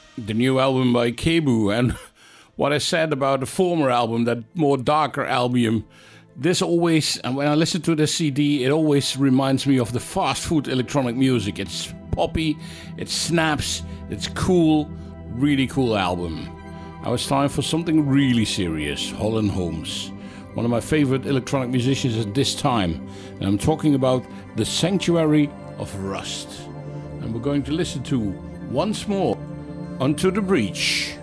the new album by Kebu, and what I said about the former album, that more darker album, this always, and when I listen to this CD, it always reminds me of the fast food electronic music. It's poppy, it snaps, it's cool, really cool album. Now it's time for something really serious, Holland Holmes, one of my favorite electronic musicians at this time, and I'm talking about The Sanctuary of Rust. And we're going to listen to Once More, Onto the Breach.